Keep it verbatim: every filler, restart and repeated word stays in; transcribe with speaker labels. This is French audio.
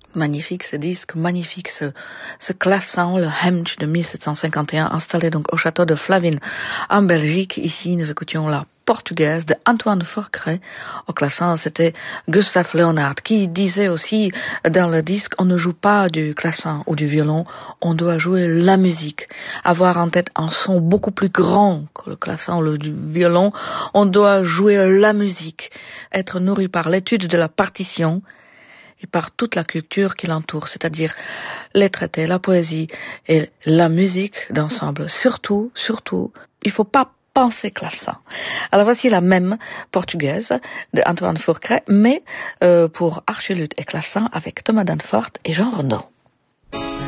Speaker 1: Magnifique ce disque, magnifique ce, ce clavecin, le Hemd de mille sept cent cinquante et un, installé donc au château de Flavines en Belgique. Ici, nous écoutions la portugaise de Antoine Forcret. Au clavecin, c'était Gustave Leonhard qui disait aussi dans le disque, on ne joue pas du clavecin ou du violon, on doit jouer la musique. Avoir en tête un son beaucoup plus grand que le clavecin ou le violon, on doit jouer la musique. Être nourri par l'étude de la partition et par toute la culture qui l'entoure, c'est-à-dire les traités, la poésie et la musique d'ensemble. Surtout, surtout, il ne faut pas penser clavecin. Alors voici la même portugaise de Antoine Forcret, mais euh, pour archiluth et clavecin avec Thomas Danforth et Jean Renaud.